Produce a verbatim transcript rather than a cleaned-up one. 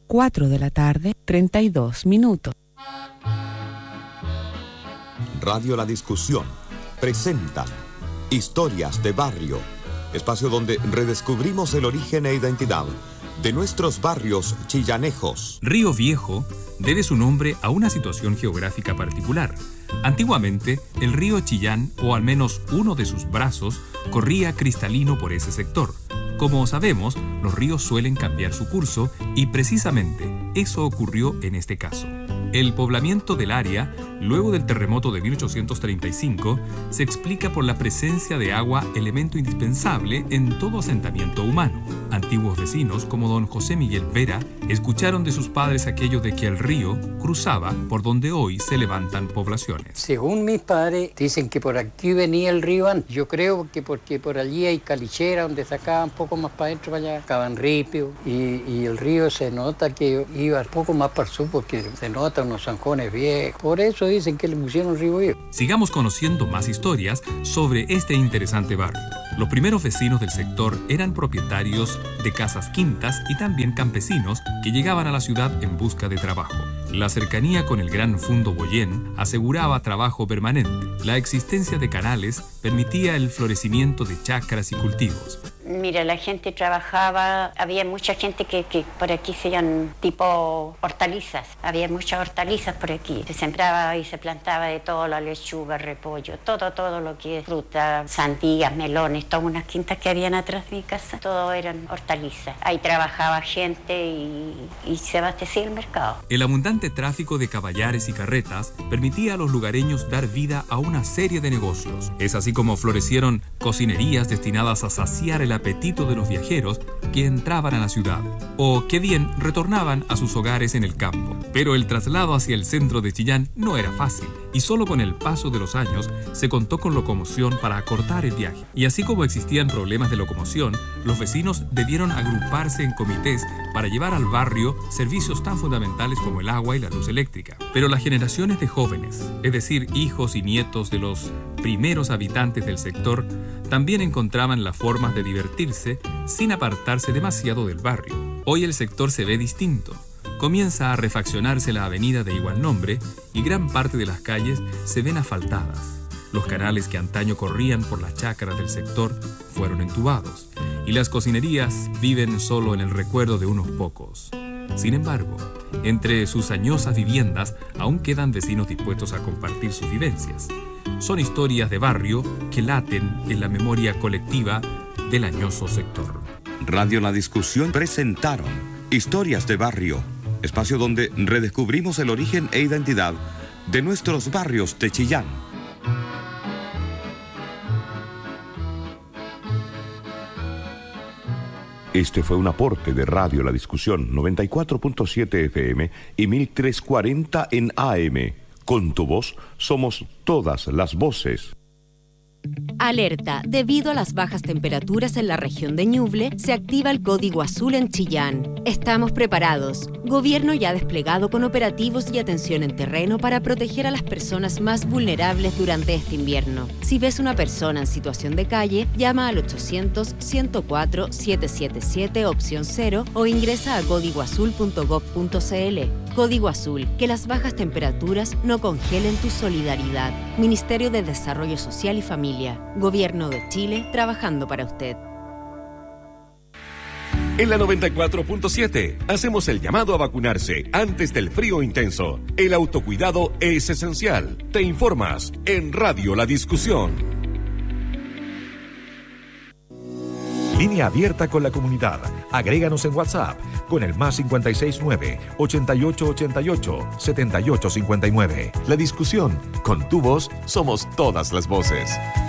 cuatro de la tarde, treinta y dos minutos. Radio La Discusión presenta Historias de Barrio, espacio donde redescubrimos el origen e identidad de nuestros barrios chillanejos. Río Viejo debe su nombre a una situación geográfica particular. Antiguamente, el río Chillán, o al menos uno de sus brazos, corría cristalino por ese sector. Como sabemos, los ríos suelen cambiar su curso y precisamente eso ocurrió en este caso. El poblamiento del área, luego del terremoto de mil ochocientos treinta y cinco, se explica por la presencia de agua, elemento indispensable en todo asentamiento humano. Antiguos vecinos, como don José Miguel Vera, escucharon de sus padres aquello de que el río cruzaba por donde hoy se levantan poblaciones. Según mis padres, dicen que por aquí venía el río antes. Yo creo que porque por allí hay calichera donde sacaban un poco más para adentro, para allá, sacaban ripio, y, y el río se nota que iba un poco más para el sur porque se nota unos zanjones viejos. Por eso dicen que le pusieron Río Viejo. Sigamos conociendo más historias sobre este interesante barrio. Los primeros vecinos del sector eran propietarios de casas quintas y también campesinos que llegaban a la ciudad en busca de trabajo. La cercanía con el Gran Fundo Boyén aseguraba trabajo permanente. La existencia de canales permitía el florecimiento de chacras y cultivos. Mira, la gente trabajaba, había mucha gente que, que por aquí se llaman tipo hortalizas, había muchas hortalizas por aquí. Se sembraba y se plantaba de todo, la lechuga, repollo, todo, todo lo que es fruta, sandías, melones, todas unas quintas que habían atrás de mi casa, todo eran hortalizas. Ahí trabajaba gente y, y se abastecía el mercado. El abundante tráfico de caballares y carretas permitía a los lugareños dar vida a una serie de negocios. Es así como florecieron cocinerías destinadas a saciar el apetito de los viajeros que entraban a la ciudad o que bien retornaban a sus hogares en el campo. Pero el traslado hacia el centro de Chillán no era fácil y solo con el paso de los años se contó con locomoción para acortar el viaje. Y así como existían problemas de locomoción, los vecinos debieron agruparse en comités para llevar al barrio servicios tan fundamentales como el agua y la luz eléctrica. Pero las generaciones de jóvenes, es decir, hijos y nietos de los primeros habitantes del sector, también encontraban las formas de divertirse sin apartarse demasiado del barrio. Hoy el sector se ve distinto. Comienza a refaccionarse la avenida de igual nombre y gran parte de las calles se ven asfaltadas. Los canales que antaño corrían por las chacras del sector fueron entubados y las cocinerías viven solo en el recuerdo de unos pocos. Sin embargo, entre sus añosas viviendas aún quedan vecinos dispuestos a compartir sus vivencias. Son historias de barrio que laten en la memoria colectiva del añoso sector. Radio La Discusión presentaron Historias de Barrio, espacio donde redescubrimos el origen e identidad de nuestros barrios de Chillán. Este fue un aporte de Radio La Discusión, noventa y cuatro punto siete F M y mil trescientos cuarenta en A M. Con tu voz somos todas las voces. Alerta, debido a las bajas temperaturas en la región de Ñuble, se activa el código azul en Chillán. Estamos preparados. Gobierno ya desplegado con operativos y atención en terreno para proteger a las personas más vulnerables durante este invierno. Si ves una persona en situación de calle, llama al ochocientos, ciento cuatro, setecientos setenta y siete opción cero o ingresa a código azul punto gob punto cl. Código Azul, que las bajas temperaturas no congelen tu solidaridad. Ministerio de Desarrollo Social y Familia. Gobierno de Chile, trabajando para usted. En la noventa y cuatro punto siete hacemos el llamado a vacunarse antes del frío intenso. El autocuidado es esencial. Te informas en Radio La Discusión. Línea abierta con la comunidad. Agréganos en WhatsApp con el más cinco seis nueve, ochenta y ocho ochenta y ocho, setenta y ocho cincuenta y nueve. La Discusión. Con tu voz somos todas las voces.